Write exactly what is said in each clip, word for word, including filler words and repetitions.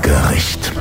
Gericht.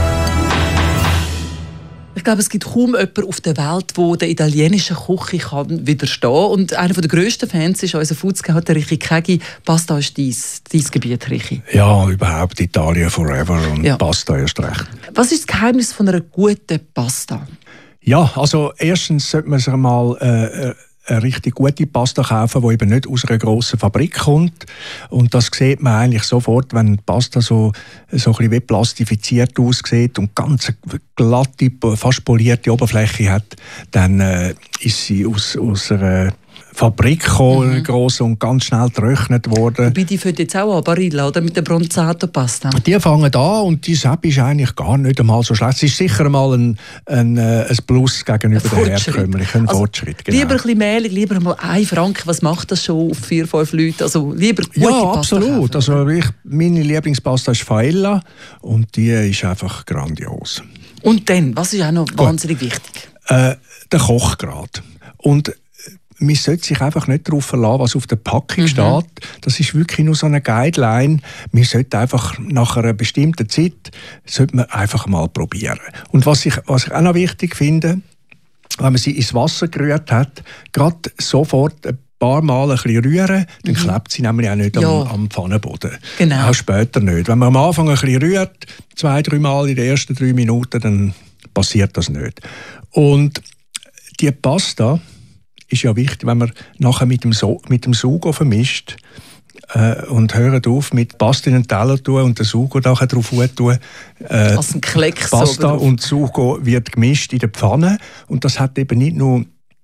Ich glaube, es gibt kaum jemanden auf der Welt, der der italienischen Küche kann widerstehen kann. Und einer der grössten Fans ist unser Foodscout, Richi Kegi. Pasta ist dein, dein Gebiet, Richi. Ja, überhaupt Italien forever und ja. Pasta erst recht. Was ist das Geheimnis von einer guten Pasta? Ja, also erstens sollte man sich mal äh, eine richtig gute Pasta kaufen, die eben nicht aus einer grossen Fabrik kommt. Und das sieht man eigentlich sofort, wenn die Pasta so, so ein bisschen wie plastifiziert aussieht und ganz glatte, fast polierte Oberfläche hat, dann äh, ist sie aus, aus einer Fabrik gekommen, mhm. gross und ganz schnell getrocknet worden. Wobei die fängt jetzt auch an, Barilla, oder? Mit der Bronzato-Pasta. Die fangen an und die Sepp ist eigentlich gar nicht einmal so schlecht. Es ist sicher einmal ein, ein, ein Plus gegenüber der herkömmlichen also, Fortschritt. Genau. Lieber ein bisschen mehlig, lieber mal ein Franken. Was macht das schon auf vier, fünf Leute? Also lieber gute ja, Pasta absolut. kaufen. Also ich, meine Lieblingspasta ist Faella und die ist einfach grandios. Und dann, was ist auch noch Gut. wahnsinnig wichtig? Äh, der Kochgrad. Und man sollte sich einfach nicht darauf verlassen, was auf der Packung mhm. steht. Das ist wirklich nur so eine Guideline. Man sollte einfach nach einer bestimmten Zeit sollte man einfach mal probieren. Und was ich, was ich auch noch wichtig finde, wenn man sie ins Wasser gerührt hat, gerade sofort ein paar Mal ein bisschen rühren, dann mhm. klebt sie nämlich auch nicht ja. am, am Pfannenboden. Genau. Auch später nicht. Wenn man am Anfang ein bisschen rührt, zwei, drei Mal in den ersten drei Minuten, dann passiert das nicht. Und die Pasta ist ja wichtig, wenn man nachher mit dem, so- mit dem Sugo vermischt äh, und hört auf mit Pasta in den Teller tun und den Sugo nachher drauf tun. Äh, Als ein Klecks Pasta und Sugo wird gemischt in der Pfanne und das hat eben nicht nur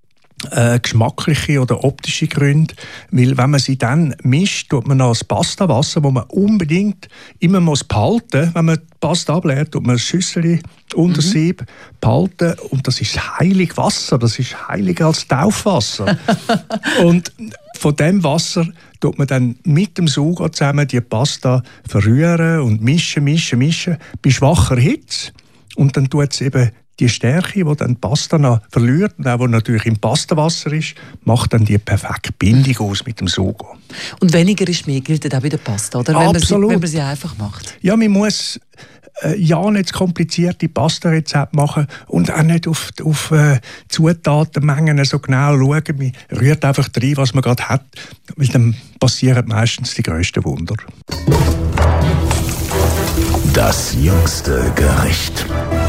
äh, geschmackliche oder optische Gründe, weil wenn man sie dann mischt, tut man noch das Pastawasser, das man unbedingt immer muss behalten, wenn man die Pasta ableert, tut man ein Schüssel unter mhm. Sieb behalten und das ist heilig Wasser, das ist heiliger als Taufwasser. Und von dem Wasser tut man dann mit dem Sugo zusammen die Pasta verrühren und mischen, mischen, mischen bei schwacher Hitze und dann tut es eben die Stärke, die dann die Pasta noch verliert, und auch die natürlich im Pastawasser ist, macht dann die perfekte Bindung aus mit dem Sugo. Und weniger ist mehr, gilt auch bei der Pasta, oder? Wenn man, sie, wenn man sie einfach macht. Ja, man muss äh, ja nicht komplizierte Pasta-Rezepte machen und auch nicht auf, auf äh, Zutatenmengen so genau schauen. Man rührt einfach rein, was man gerade hat, weil dann passieren meistens die grössten Wunder. Das jüngste Gericht.